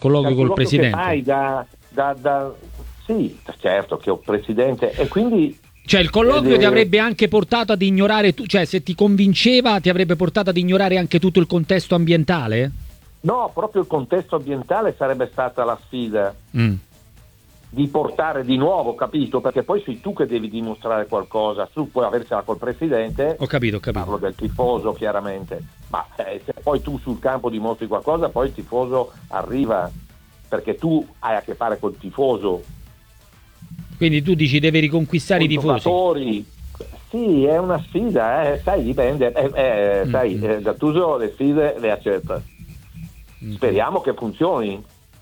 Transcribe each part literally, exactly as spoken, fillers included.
colloquio dal col colloquio presidente. Che fai da, da, da... Sì, certo che ho presidente, e quindi... Cioè il colloquio ed, ti avrebbe anche portato ad ignorare, tu, cioè se ti convinceva ti avrebbe portato ad ignorare anche tutto il contesto ambientale? No, proprio il contesto ambientale sarebbe stata la sfida. Mm. Di portare di nuovo, capito? Perché poi sei tu che devi dimostrare qualcosa, tu puoi avercela col presidente, Ho capito, ho capito. parlo del tifoso chiaramente, ma eh, se poi tu sul campo dimostri qualcosa, poi il tifoso arriva, perché tu hai a che fare col tifoso. Quindi tu dici devi riconquistare i tifosi. Giocatori. Sì, è una sfida, eh, sai, dipende, eh, eh, mm, sai, mm. eh, Gattuso le sfide le accetta. Mm. Speriamo che funzioni.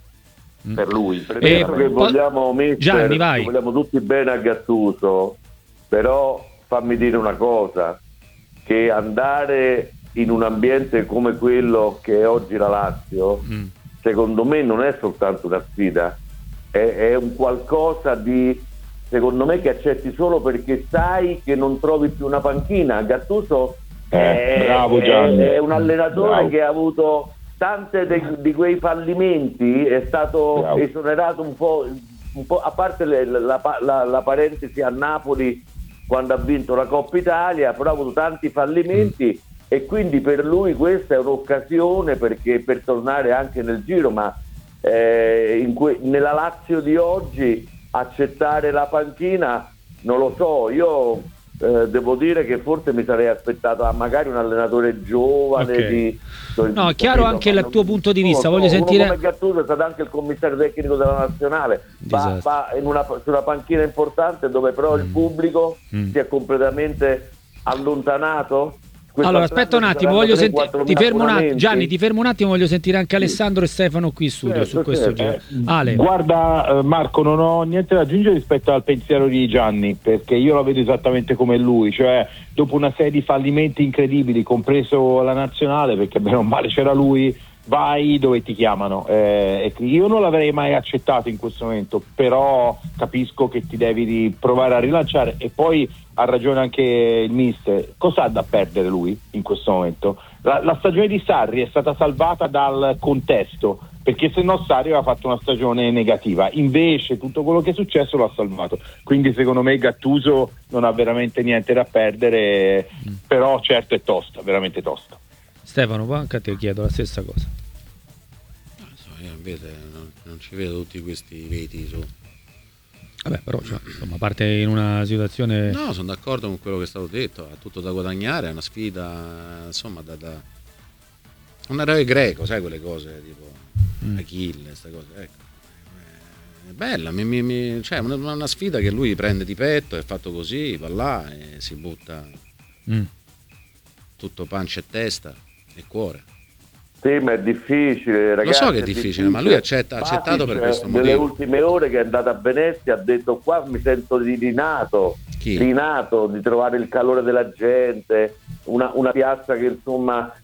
Per lui, premetto che vogliamo mettere, Gianni, vai. vogliamo tutti bene a Gattuso, però fammi dire una cosa, che andare in un ambiente come quello che è oggi la Lazio, mm. secondo me non è soltanto una sfida, è, è un qualcosa di, secondo me, che accetti solo perché sai che non trovi più una panchina. Gattuso eh, è, bravo Gianni. è, è un allenatore bravo. che ha avuto tante de, di quei fallimenti, è stato bravo. esonerato un po', un po', a parte le, la, la, la, la parentesi a Napoli quando ha vinto la Coppa Italia, però ha avuto tanti fallimenti mm. e quindi per lui questa è un'occasione perché per tornare anche nel giro, ma eh, in que, nella Lazio di oggi accettare la panchina non lo so, io Eh, devo dire che forse mi sarei aspettato a magari un allenatore giovane. Okay. Di, no, è chiaro anche il tuo punto di vista. No, voglio no, sentire. Come Gattuso è stato anche il commissario tecnico della nazionale, va, va in una, su una panchina importante dove però mm. il pubblico mm. si è completamente allontanato. Questa allora aspetta un attimo, voglio sentire, ti fermo un attimo, Gianni, ti fermo un attimo, voglio sentire anche sì. Alessandro e Stefano qui in studio certo, su questo certo. giro. Ale. Guarda Marco, non ho niente da aggiungere rispetto al pensiero di Gianni, perché io la vedo esattamente come lui, cioè dopo una serie di fallimenti incredibili, compreso la nazionale, perché bene o male c'era lui, vai dove ti chiamano. Eh, io non l'avrei mai accettato in questo momento, però capisco che ti devi provare a rilanciare, e poi ha ragione anche il mister, cosa ha da perdere lui in questo momento? La, la stagione di Sarri è stata salvata dal contesto, perché se no Sarri aveva fatto una stagione negativa, invece tutto quello che è successo l'ha salvato, quindi secondo me Gattuso non ha veramente niente da perdere, mm. però certo è tosta, veramente tosta. Stefano, anche a te chiedo la stessa cosa. Non so, io invece non, non ci vedo tutti questi veti su. Vabbè, però cioè, insomma, parte in una situazione. No, sono d'accordo con quello che è stato detto, ha tutto da guadagnare, è una sfida, insomma, da, da... un eroe greco, sai quelle cose tipo mm. Achille, queste cose, ecco. È bella, mi, mi, mi... cioè una, una sfida che lui prende di petto, è fatto così, va là e si butta mm. tutto pancia e testa e cuore. Sì, ma è difficile, ragazzi. Lo so che è difficile, difficile. ma lui accetta, ha accettato per questo motivo. Nelle ultime ore che è andato a Venezia ha detto: qua mi sento di rinato, Chi? rinato, di trovare il calore della gente, una, una piazza che insomma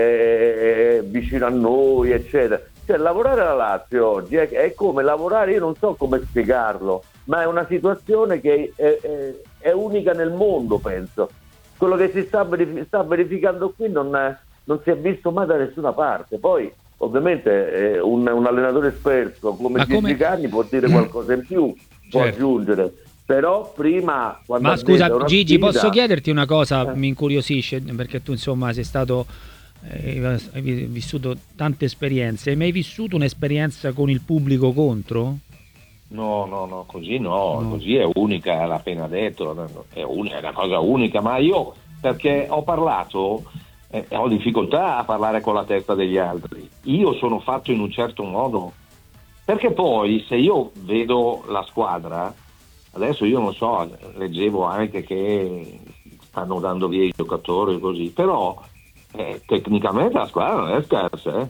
è vicino a noi, eccetera. Cioè lavorare alla Lazio oggi è, è come lavorare, io non so come spiegarlo, ma è una situazione che è, è, è unica nel mondo, penso. Quello che si sta, verific- sta verificando qui non è, non si è visto mai da nessuna parte. Poi ovviamente eh, un, un allenatore esperto come Gigi Canni può dire qualcosa in più, può certo. aggiungere, però prima quando ma scusa Gigi sfida, posso chiederti una cosa, eh. mi incuriosisce perché tu insomma sei stato eh, hai vissuto tante esperienze, hai mai vissuto un'esperienza con il pubblico contro? No, no, no, così no, no. Così è unica, l'ha appena detto, è, un, è una cosa unica, ma io perché ho parlato Eh, ho difficoltà a parlare con la testa degli altri, io sono fatto in un certo modo, perché poi se io vedo la squadra, adesso io non so, leggevo anche che stanno dando via i giocatori così, però eh, tecnicamente la squadra non è scarsa, eh?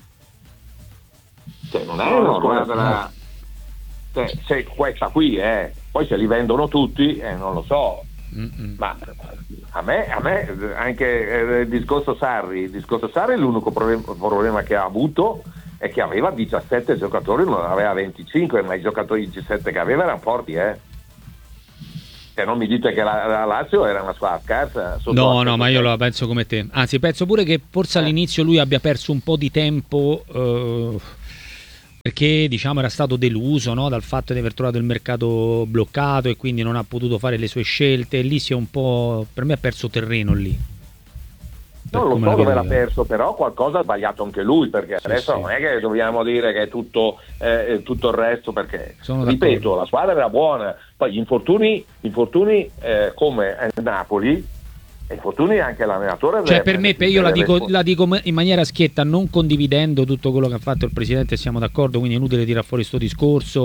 Cioè non è no, una squadra no. Cioè, se questa qui eh, poi se li vendono tutti eh, non lo so. Mm-mm. Ma a me, a me anche eh, il discorso Sarri il discorso Sarri l'unico problema, problema che ha avuto è che aveva diciassette giocatori, non aveva venticinque, ma i giocatori diciassette che aveva erano forti, eh cioè non mi dite che la, la Lazio era una squadra scarsa. No, no, ma io la penso come te, anzi penso pure che forse eh. all'inizio lui abbia perso un po' di tempo eh, perché diciamo era stato deluso, no, dal fatto di aver trovato il mercato bloccato e quindi non ha potuto fare le sue scelte. Lì si è un po', per me ha perso terreno lì. Non lo so dove l'ha perso, però qualcosa ha sbagliato anche lui, perché sì, adesso sì. non è che dobbiamo dire che è tutto, eh, tutto il resto, perché sono ripeto, d'accordo. La squadra era buona, poi gli infortuni, gli infortuni eh, come è Napoli, infortuni anche l'allenatore. Cioè per me, io la dico, la dico in maniera schietta, non condividendo tutto quello che ha fatto il presidente, siamo d'accordo, quindi è inutile tirare fuori sto discorso,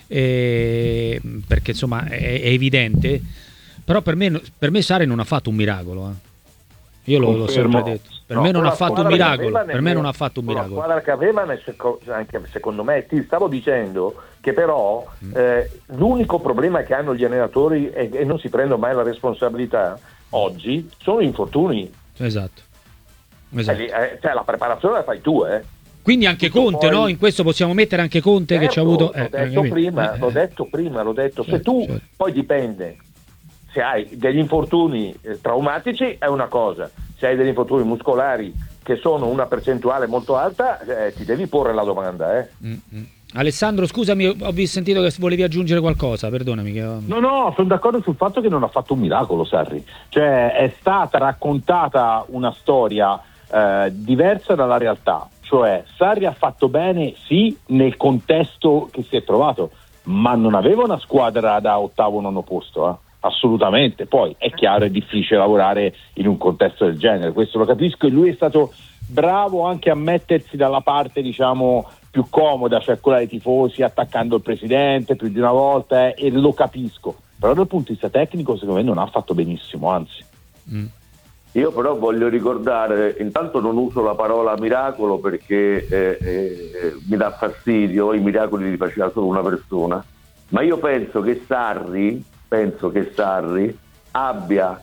eh, perché insomma è, è evidente, però per me, per me Sarri non ha fatto un miracolo, eh. Io l'ho, l'ho sempre detto, per no, me non ha fatto un miracolo, per me non ha fatto un miracolo. La squadra che aveva, anche secondo me, ti stavo dicendo che però mm. eh, l'unico problema che hanno gli allenatori e, e non si prendono mai la responsabilità oggi sono gli infortuni. Esatto, esatto. Eh, cioè la preparazione la fai tu, eh. Quindi anche Tutto Conte, poi... no? In questo possiamo mettere anche Conte, certo, che ci ha avuto. Eh, l'ho, detto prima, eh, l'ho detto prima, l'ho detto. Certo, se tu certo. Poi dipende. Se hai degli infortuni eh, traumatici è una cosa, se hai degli infortuni muscolari che sono una percentuale molto alta, eh, ti devi porre la domanda. Eh. Mm-hmm. Alessandro, scusami, ho sentito che volevi aggiungere qualcosa, perdonami. Che ho... No, no, sono d'accordo sul fatto che non ha fatto un miracolo Sarri, cioè è stata raccontata una storia eh, diversa dalla realtà, cioè Sarri ha fatto bene sì nel contesto che si è trovato, ma non aveva una squadra da ottavo nono posto, eh. Assolutamente, poi è chiaro, è difficile lavorare in un contesto del genere, questo lo capisco, e lui è stato bravo anche a mettersi dalla parte diciamo più comoda, cioè quella dei tifosi, attaccando il presidente più di una volta, eh, e lo capisco, però dal punto di vista tecnico secondo me non ha fatto benissimo, anzi. Mm. Io però voglio ricordare, intanto non uso la parola miracolo perché eh, eh, mi dà fastidio, i miracoli li faceva solo una persona, ma io penso che Sarri penso che Sarri abbia,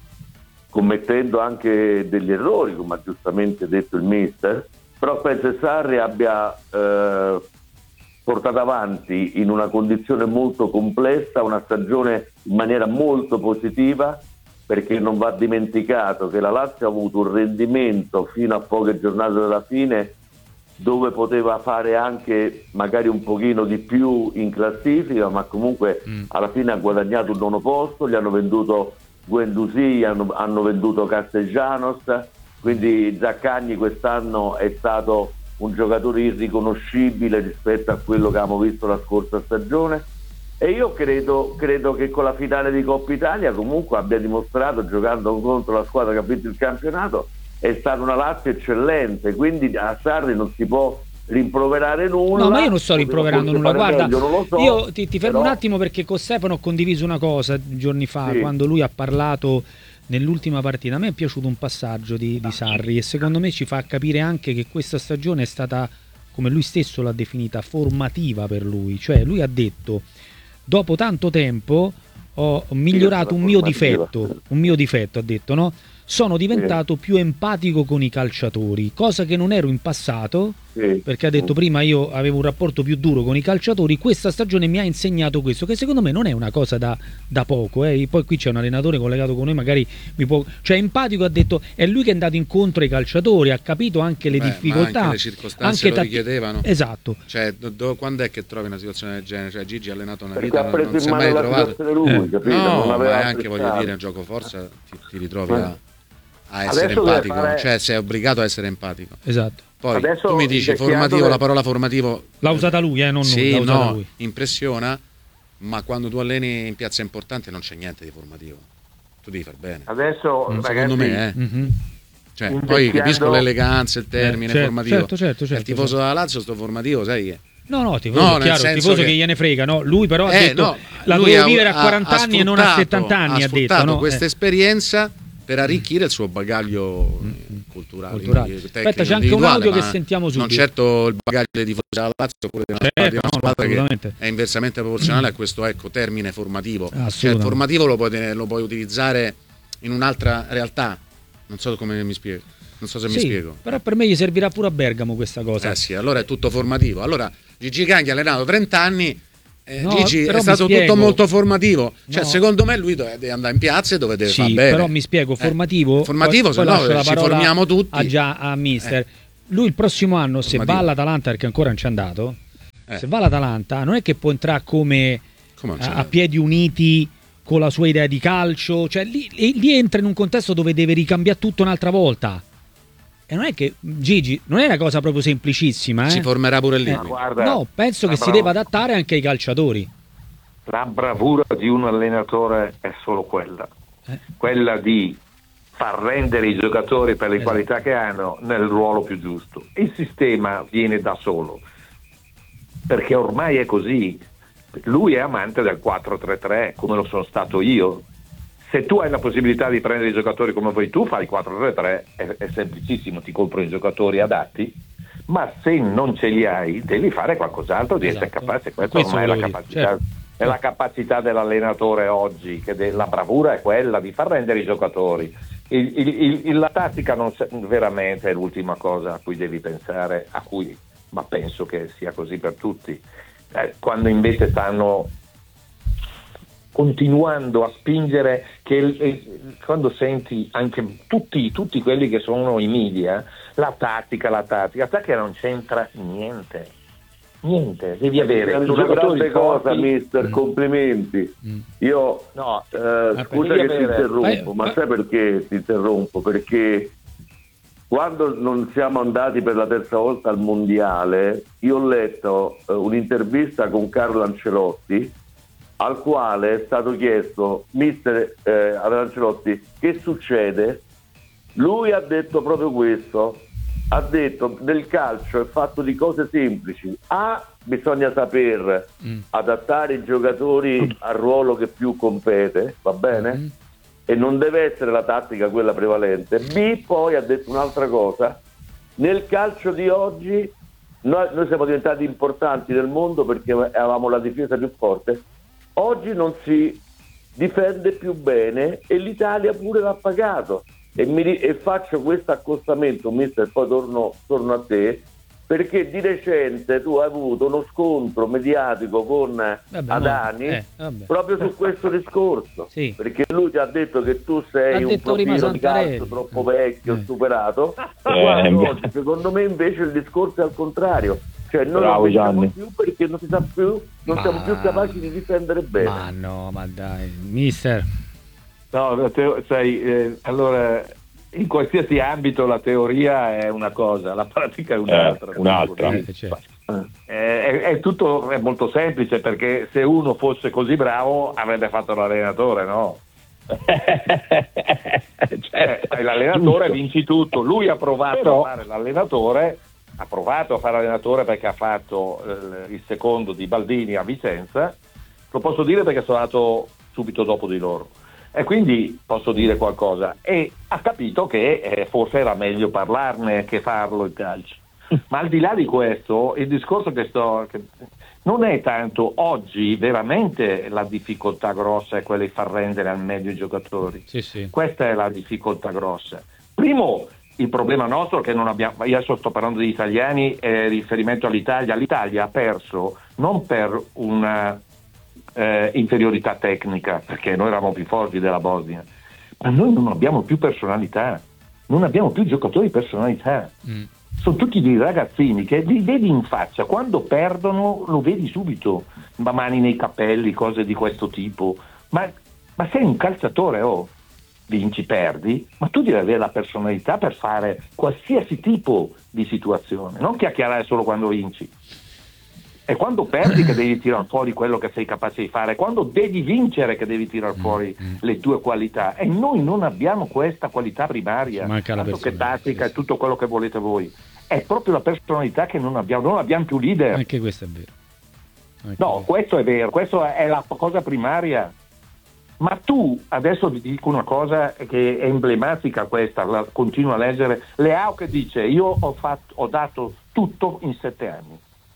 commettendo anche degli errori, come ha giustamente detto il mister, però penso che Sarri abbia eh, portato avanti in una condizione molto complessa una stagione in maniera molto positiva, perché non va dimenticato che la Lazio ha avuto un rendimento fino a poche giornate dalla fine dove poteva fare anche magari un pochino di più in classifica, ma comunque mm. alla fine ha guadagnato un nono posto, gli hanno venduto Guendouzi, hanno, hanno venduto Castellanos, quindi Zaccagni quest'anno è stato un giocatore irriconoscibile rispetto a quello che abbiamo visto la scorsa stagione, e io credo, credo che con la finale di Coppa Italia comunque abbia dimostrato, giocando contro la squadra che ha vinto il campionato, è stata una Lazio eccellente, quindi a Sarri non si può rimproverare nulla. No, ma io non sto rimproverando nulla, guarda, meglio, so, io ti, ti fermo però... un attimo, perché con Stefano ho condiviso una cosa giorni fa, sì. quando lui ha parlato nell'ultima partita. A me è piaciuto un passaggio di, di Sarri, e secondo me ci fa capire anche che questa stagione è stata, come lui stesso l'ha definita, formativa per lui. Cioè lui ha detto: dopo tanto tempo ho migliorato un mio difetto, un mio difetto ha detto, no? Sono diventato sì. più empatico con i calciatori, cosa che non ero in passato, sì. perché ha detto prima io avevo un rapporto più duro con i calciatori, questa stagione mi ha insegnato questo, che secondo me non è una cosa da, da poco, eh. Poi qui c'è un allenatore collegato con noi, magari mi può... cioè empatico, ha detto, è lui che è andato incontro ai calciatori, ha capito anche le Beh, difficoltà, anche le circostanze anche lo richiedevano. Esatto. Cioè, do, do, quando è che trovi una situazione del genere? Cioè Gigi ha allenato una perché vita, non, non si è mai trovato lui, eh. capito? No, non ma anche voglio dire, in gioco forza ti, ti ritrovi a a essere adesso empatico, fare... cioè sei obbligato a essere empatico. Esatto. Poi adesso tu mi dici formativo, che... la parola formativo l'ha usata lui, eh, non sì, l'ha no, lui. Impressiona, ma quando tu alleni in piazza importante non c'è niente di formativo. Tu devi far bene. Adesso, mm, ragazzi, secondo me, eh. Mm-hmm. Cioè, poi capisco l'eleganza, il termine eh, certo, formativo. Certo, certo, certo, il tifoso certo. della Lazio sto formativo, sai che No, no, tifoso, no, chiaro, tifoso che... che gliene frega, no? Lui però ha eh, detto no, la devo vivere a quaranta anni e non a settanta anni, ha, ha detto, no? questa eh. esperienza per arricchire il suo bagaglio mm. culturale, culturale. Aspetta, c'è anche un audio che sentiamo subito. Non certo il bagaglio dei tifosi della Lazio, oppure di una certo, squadra, no, squadra che è inversamente proporzionale a questo ecco, termine formativo. Cioè, il formativo lo puoi, lo puoi utilizzare in un'altra realtà. Non so come mi spiego. Non so se sì, mi spiego. Però per me gli servirà pure a Bergamo questa cosa. Eh sì, allora è tutto formativo. Allora Gigi Canghi ha allenato trenta anni. Eh, no, Gigi è stato tutto molto formativo, cioè no. secondo me lui deve andare in piazza e dove deve sì, far bene. Però mi spiego, formativo, eh, formativo poi, se poi no ci formiamo tutti. A già a mister. Eh. Lui il prossimo anno, formativo. Se va all'Atalanta, perché ancora non c'è andato, Eh. se va all'Atalanta non è che può entrare come Come non a, c'è? a piedi uniti con la sua idea di calcio, cioè lì, lì- lì entra in un contesto dove deve ricambiare tutto un'altra volta. E non è che Gigi, non è una cosa proprio semplicissima, eh? Si formerà pure lì. Eh, quindi. guarda, no, penso che la si brava- deve adattare anche ai calciatori. La bravura di un allenatore è solo quella, Eh. quella di far rendere i giocatori per le Esatto. qualità che hanno nel ruolo più giusto. Il sistema viene da solo, perché ormai è così. Lui è amante del quattro tre tre, come lo sono stato io. Se tu hai la possibilità di prendere i giocatori come vuoi tu, fai il quattro tre tre, è, è semplicissimo, ti compro i giocatori adatti, ma se non ce li hai devi fare qualcos'altro di essere Esatto. capace. Questa Questo ormai è la volevo dire, capacità, certo. è la capacità dell'allenatore oggi, che de- la bravura è quella di far rendere i giocatori. Il- il- il- il- la tattica non se- veramente è l'ultima cosa a cui devi pensare, a cui, ma penso che sia così per tutti. Eh, quando invece stanno continuando a spingere, che il- il- quando senti anche tutti, tutti quelli che sono i media, la tattica, la tattica, la tattica non c'entra niente, niente, devi avere È una giocatori grande cosa, forti. mister, Mm. complimenti. Mm. Io No, eh, scusa devi che ti avere- interrompo, Vai- ma vai- sai perché ti interrompo? Perché quando non siamo andati per la terza volta al mondiale, io ho letto eh, un'intervista con Carlo Ancelotti, al quale è stato chiesto: mister eh, Ancelotti, che succede? Lui ha detto proprio questo, ha detto: nel calcio è fatto di cose semplici, A, bisogna saper Mm. adattare i giocatori al ruolo che più compete, va bene? Mm. E non deve essere la tattica quella prevalente. B, poi ha detto un'altra cosa: nel calcio di oggi noi, noi siamo diventati importanti nel mondo perché avevamo la difesa più forte, oggi non si difende più bene e l'Italia pure l'ha pagato. E, mi, ri- e faccio questo accostamento, mister, poi torno, torno a te, perché di recente tu hai avuto uno scontro mediatico con Vabbè, Adani no, eh, vabbè. proprio su questo discorso, Sì. perché lui ti ha detto che tu sei Ha un detto Rima profilo di calcio Santarelli. troppo vecchio, Eh. superato, Eh, quando beh. oggi, secondo me invece il discorso è al contrario, cioè noi Bravo, non vinciamo Gianni. più perché non si sa più, non Ma- siamo più capaci di difendere bene. Ma no, ma dai, mister. No, te- sai, eh, allora in qualsiasi ambito la teoria è una cosa, la pratica è un'altra. Eh, un'altra. Eh, certo. Eh, è, è tutto è molto semplice, perché se uno fosse così bravo avrebbe fatto l'allenatore, no? Eh, fai l'allenatore e vinci tutto. Lui ha provato Però- a fare l'allenatore, ha provato a fare l'allenatore perché ha fatto eh, il secondo di Baldini a Vicenza, lo posso dire perché sono andato subito dopo di loro. E quindi posso dire qualcosa. E ha capito che eh, forse era meglio parlarne che farlo il calcio. Ma al di là di questo, il discorso che sto... Che non è tanto oggi veramente la difficoltà grossa è quella di far rendere al meglio i giocatori. Sì, sì. Questa è la difficoltà grossa. Primo, il problema nostro è che non abbiamo, io adesso sto parlando di italiani, eh, riferimento all'Italia. L'Italia ha perso non per una eh, inferiorità tecnica, perché noi eravamo più forti della Bosnia, ma noi non abbiamo più personalità, non abbiamo più giocatori di personalità. Mm. Sono tutti dei ragazzini che li vedi in faccia, quando perdono lo vedi subito, ma mani nei capelli, cose di questo tipo. Ma, ma sei un calciatore, oh, vinci, perdi, ma tu devi avere la personalità per fare qualsiasi tipo di situazione, non chiacchierare solo quando vinci. È quando perdi che devi tirare fuori quello che sei capace di fare, quando devi vincere che devi tirare fuori Mm. le tue qualità, e noi non abbiamo questa qualità primaria. Manca la Tanto che personalità, tattica sì, e tutto quello che volete voi, è proprio la personalità che non abbiamo, non abbiamo più leader. Anche questo è vero. Anche No, questo è vero, questa è la cosa primaria. Ma tu, adesso ti dico una cosa che è emblematica, questa, la continuo a leggere, Leao che dice: io ho, fatto, ho dato tutto in sette anni.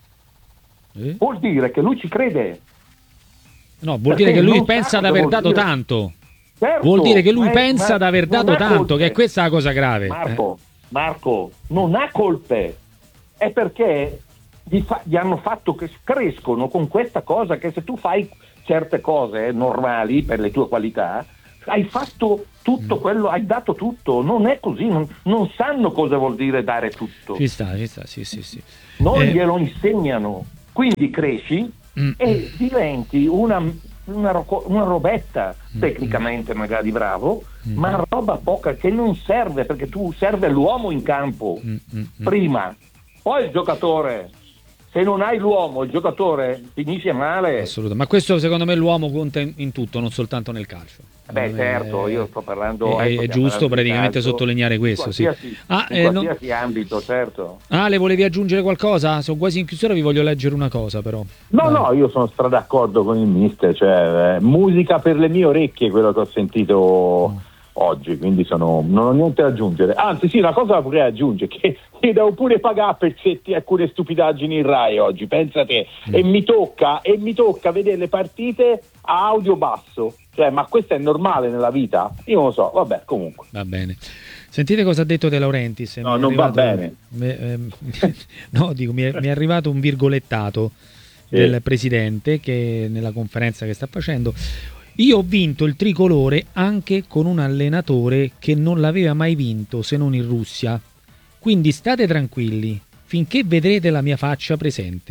Eh? Vuol dire che lui ci crede. No, vuol Perché dire che lui non pensa sa di cosa aver vuol dato dire. tanto. Certo, Vuol dire che lui ma è- pensa ma di aver non dato ha tanto, colpe. che è questa la cosa grave. Marco, Marco, non ha colpe, è perché gli, fa- gli hanno fatto che crescono con questa cosa, che se tu fai certe cose normali per le tue qualità, hai fatto tutto quello, hai dato tutto. Non è così, non, non sanno cosa vuol dire dare tutto, Eh, ci sta, ci sta, sì, sì, sì. non Eh, glielo insegnano. quindi cresci Mm. e diventi una, una, ro- una robetta, tecnicamente magari bravo, Mm. ma roba poca che non serve, perché tu serve l'uomo in campo Mm, mm, mm. prima, poi il giocatore. Se non hai l'uomo, il giocatore finisce male. Assolutamente. Ma questo secondo me l'uomo conta in, in tutto, non soltanto nel calcio. Beh, Non certo, è- io sto parlando. È, ecco, è stiamo giusto parlando di praticamente calcio, sottolineare questo. in Sì. qualsiasi, Ah, in eh, no- qualsiasi ambito, certo. Ale, volevi aggiungere qualcosa? Sono quasi in chiusura, vi voglio leggere una cosa però. No, Vai. no, io sono stra d'accordo con il mister, cioè eh, musica per le mie orecchie quello che ho sentito oggi, quindi sono, non ho niente da aggiungere. Anzi sì, una cosa la potrei aggiungere, che mi devo pure pagare per sentire alcune stupidaggini in Rai oggi, pensa te, e mi tocca e mi tocca vedere le partite a audio basso, cioè ma questo è normale nella vita? Io non lo so, vabbè, comunque. Va bene. Sentite cosa ha detto De Laurentiis. No, Mi è non va arrivato- bene. mi- ehm, no, dico, mi è, mi è arrivato un virgolettato Sì. del presidente che nella conferenza che sta facendo. Io ho vinto il tricolore anche con un allenatore che non l'aveva mai vinto se non in Russia. Quindi state tranquilli finché vedrete la mia faccia presente.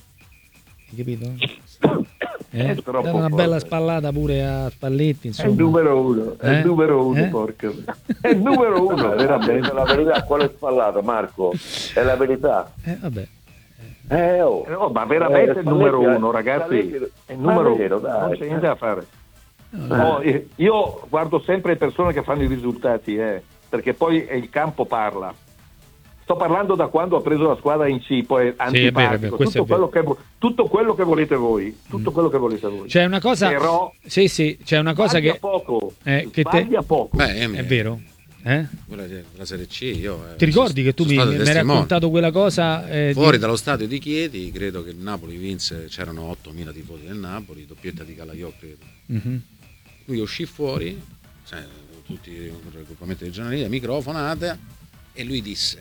Hai capito? Eh? È troppo Date una forte. bella spallata pure a Spalletti, È insomma. il numero uno, è Eh? il numero uno, Eh? porca. È il numero uno, veramente. È la verità, quale spallata, Marco? È la verità. Eh, vabbè. Eh, oh. Eh, no, ma veramente Eh, è il numero Spalletti- uno, ragazzi. Spalletti- È il numero Ma è vero, uno, dai. non c'è niente da fare. No, eh, io guardo sempre le persone che fanno i risultati, eh, perché poi è il campo parla. Sto parlando da quando ho preso la squadra in C, poi Sì, è vero, è antipatico, vero, questo tutto, è vero. quello che, vo- tutto quello che volete voi, tutto quello che volete voi. C'è una cosa. Però Sì, sì, c'è una cosa sbaglia che. poco, eh, che te- sbaglia poco. Beh, eh, È vero? Eh? quella della Serie C, io eh, Ti ricordi che tu sono mi, stato mi hai testimone. raccontato quella cosa? eh, di- Fuori dallo stadio di Chieti, credo che il Napoli vinse, c'erano ottomila tifosi del Napoli, doppietta di Calaiò, credo. Mhm. Lui uscì fuori, cioè, tutti i raggruppamenti di giornalisti, microfonate, e lui disse: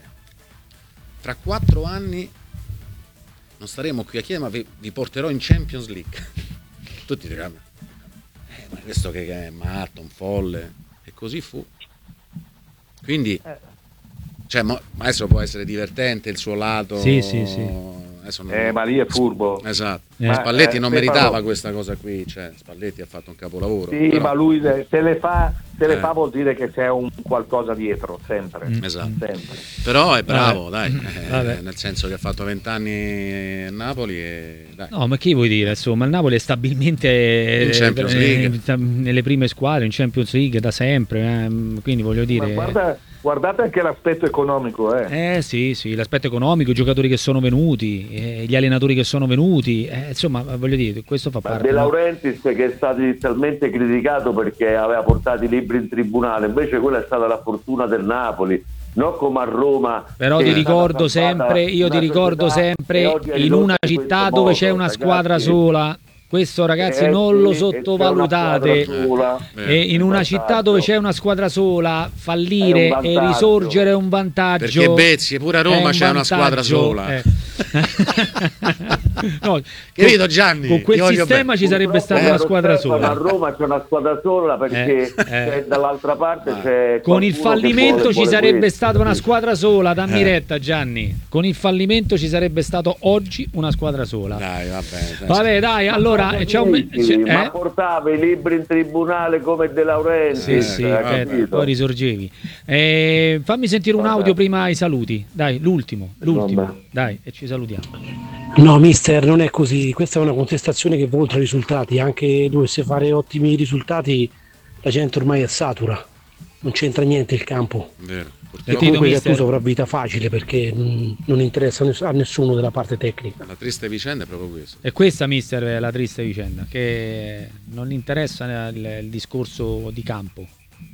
tra quattro anni non staremo qui a Chieti, ma vi, vi porterò in Champions League. Tutti dicono: eh, ma questo che che è matto, un folle. E così fu. Quindi, cioè, mo- adesso può essere divertente il suo lato. Sì, sì, sì. Adesso non- Eh, ma lì è furbo. Esatto. Eh. Spalletti Eh, non Stefano- meritava questa cosa qui, cioè Spalletti ha fatto un capolavoro. Sì, però- ma lui le- se le fa, se le Eh. fa vuol dire che c'è un qualcosa dietro, sempre. Esatto. sempre. Però è bravo, Vabbè. dai, eh, Vabbè. nel senso che ha fatto vent'anni a Napoli e dai. No, ma che vuoi dire? Insomma, il Napoli è stabilmente In Champions eh, League. eh, nelle prime squadre in Champions League da sempre. eh, Quindi voglio Ma dire. guarda, guardate anche l'aspetto economico, eh. Eh sì, sì, l'aspetto economico, i giocatori che sono venuti, eh, gli allenatori che sono venuti, eh, insomma, voglio dire, questo fa Ma parte. De no? Laurentiis, che è stato inizialmente criticato perché aveva portato i libri in tribunale, invece quella è stata la fortuna del Napoli, non come a Roma. Però che ti è stata ricordo salvata sempre, io ti una ricordo società sempre, e oggi è in ridotta una in città questo dove modo, c'è una ragazzi. squadra sola, questo ragazzi Eh non sì, lo e c'è una sottovalutate. squadra sola. Eh, E in una vantaggio. città dove c'è una squadra sola, fallire È un e vantaggio. risorgere è un vantaggio. Perché Bezzi, pure a Roma è un c'è una squadra vantaggio, sola. eh. No, Capito, con- Gianni? Con quel Ti voglio sistema bene. ci sarebbe Purtroppo, stata una caro squadra Stefano, sola. a Roma c'è una squadra sola perché Eh, eh. c'è dall'altra parte c'è Con il qualcuno che fallimento vuole- ci vuole sarebbe questo, stata una capito? squadra sola, dammi Eh. retta Gianni. Con il fallimento ci sarebbe stato oggi una squadra sola. Dai, va bene. dai. Vabbè, dai, allora Ma c'è un dici, c'è- ma eh? portava i libri in tribunale come De Laurentiis, Sì, sì, hai aspetta, capito? poi risorgevi. Eh, fammi sentire un Vabbè. audio prima ai saluti. Dai, l'ultimo, l'ultimo. Vabbè. Dai, e ci salutiamo. No, mister, non è così. Questa è una contestazione che va oltre i risultati. Anche dovesse fare ottimi risultati, la gente ormai è satura. Non c'entra niente il campo. Vero. Sentito, E comunque mister? Gattuso avrà vita facile perché mm, non interessa a ness- a nessuno della parte tecnica. La triste vicenda è proprio questa. E questa, mister, è la triste vicenda, che non interessa il, il discorso di campo.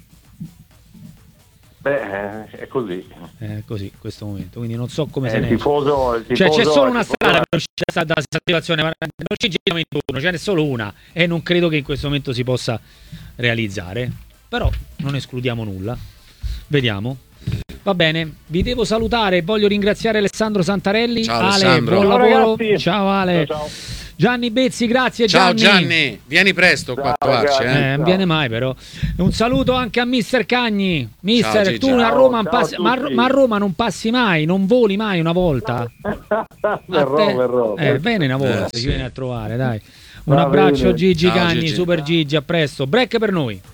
Beh, eh, è così. È così in questo momento, quindi non so come Eh, se il ne tifoso, il Cioè c'è tifoso- solo una il tifoso- strada per uscire da da questa situazione, ma non ci giriamo intorno, ce n'è solo una e non credo che in questo momento si possa realizzare, però non escludiamo nulla, vediamo. Va bene, vi devo salutare, voglio ringraziare Alessandro Santarelli. Ciao, Ale, Alessandro. buon Ciao, lavoro. ragazzi. Ciao Ale. Ciao, ciao. Gianni Bezzi, grazie Ciao Gianni. Gianni, vieni presto qua a Ciao, trovarci. ragazzi. Eh. Eh, non viene mai però. Un saluto anche a mister Cagni. Mister, Ciao, Gigi. tu a Ciao, Roma, non ciao a passi, ma, a Ro- tutti. ma a Roma non passi mai, non voli mai una volta. verrò, A te- verrò. Eh, bene una volta, Eh, ci sì. vieni a trovare, dai. Un Va abbraccio bene. Gigi Ciao, Cagni, Gigi. super Gigi, a presto. Break per noi.